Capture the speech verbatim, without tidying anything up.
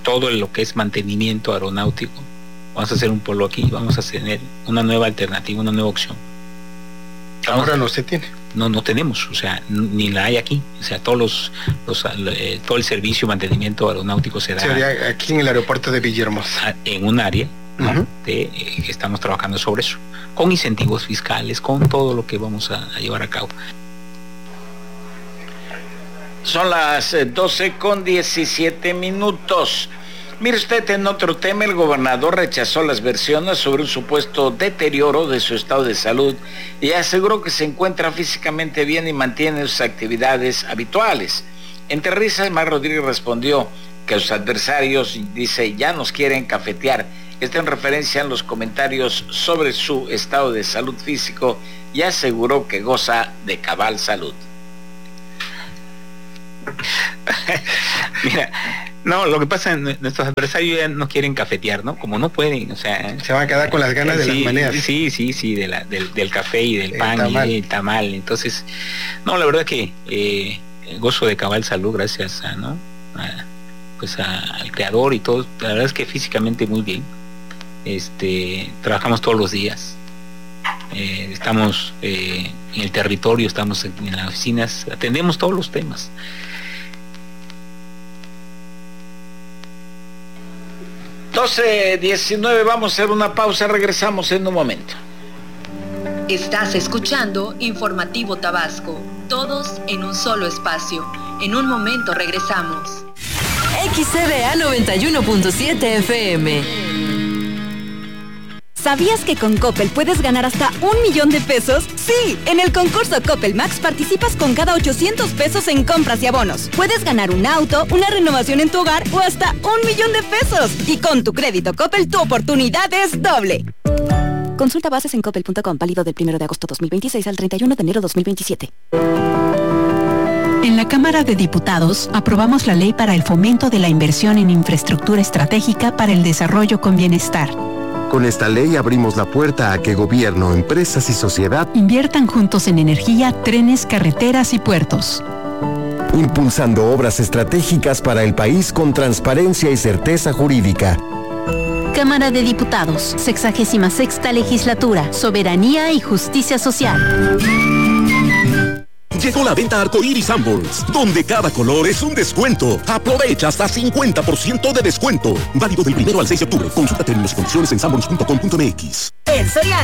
todo lo que es mantenimiento aeronáutico. Vamos a hacer un polo aquí, vamos a tener una nueva alternativa, una nueva opción. Ahora a, no se tiene. No, no tenemos, o sea, ni la hay aquí. O sea, todos los, los eh, todo el servicio mantenimiento aeronáutico se da sería aquí en el aeropuerto de Villahermosa. En un área, ¿no? Uh-huh. de, eh, estamos trabajando sobre eso, con incentivos fiscales, con todo lo que vamos a, a llevar a cabo. Son las doce con diecisiete minutos. Mire usted, en otro tema, el gobernador rechazó las versiones sobre un supuesto deterioro de su estado de salud y aseguró que se encuentra físicamente bien y mantiene sus actividades habituales. Entre risas, Mar Rodríguez respondió que sus adversarios, dice, ya nos quieren cafetear. Esto en referencia a los comentarios sobre su estado de salud físico y aseguró que goza de cabal salud. Mira, no, lo que pasa es que nuestros adversarios ya no quieren cafetear, ¿no? Como no pueden, o sea... Se van a quedar con las ganas de sí, las maneras. Sí, sí, sí, de la, del, del café y del el pan tamal. y del tamal. Entonces, no, la verdad que eh, gozo de cabal salud gracias a, ¿no? A, pues a, al creador y todo. La verdad es que físicamente muy bien. Este, trabajamos todos los días. Eh, estamos eh, en el territorio, estamos en, en las oficinas, atendemos todos los temas. doce diecinueve, vamos a hacer una pausa, regresamos en un momento. Estás escuchando Informativo Tabasco, todos en un solo espacio. En un momento regresamos. X C B A noventa y uno punto siete F M. ¿Sabías que con Coppel puedes ganar hasta un millón de pesos? ¡Sí! En el concurso Coppel Max participas con cada ochocientos pesos en compras y abonos. Puedes ganar un auto, una renovación en tu hogar o hasta un millón de pesos. Y con tu crédito Coppel, tu oportunidad es doble. Consulta bases en coppel punto com, válido del primero de agosto dos mil veintiséis al treinta y uno de enero dos mil veintisiete. En la Cámara de Diputados aprobamos la ley para el fomento de la inversión en infraestructura estratégica para el desarrollo con bienestar. Con esta ley abrimos la puerta a que gobierno, empresas y sociedad inviertan juntos en energía, trenes, carreteras y puertos. Impulsando obras estratégicas para el país con transparencia y certeza jurídica. Cámara de Diputados, sexagésima sexta legislatura, soberanía y justicia social. Llegó la venta Arcoiris Sanborns, donde cada color es un descuento. Aprovecha hasta cincuenta por ciento de descuento. Válido del primero al seis de octubre. Consulta términos y condiciones en sanborns punto com punto m x. En Soriana,